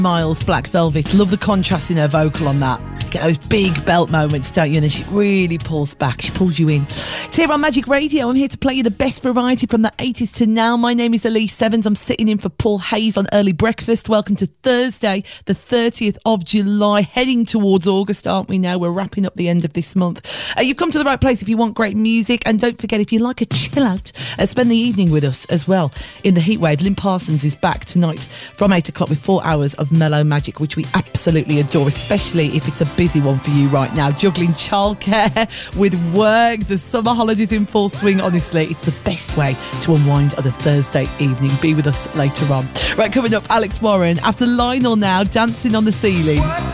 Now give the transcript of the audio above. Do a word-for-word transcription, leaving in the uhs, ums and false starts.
Miles, Black Velvet. Love the contrast in her vocal on that. Get those big belt moments, don't you? And then she really pulls back. She pulls you in. It's here on Magic Radio. I'm here to play you the best variety from the eighties to now. My name is Elise Sevens. I'm sitting in for Paul Hayes on Early Breakfast. Welcome to Thursday, the thirtieth of July. Heading towards August, aren't we now? We're wrapping up the end of this month. Uh, you've come to the right place if you want great music. And don't forget, if you like a chill out, uh, spend the evening with us as well in the Heatwave. Lynn Parsons is back tonight from eight o'clock with four hours of mellow magic, which we absolutely adore, especially if it's a busy one for you right now. Juggling childcare with work, the summer holidays in full swing. Honestly, it's the best way to unwind on a Thursday evening. Be with us later on. Right, coming up, Alex Warren. After Lionel now, Dancing on the Ceiling.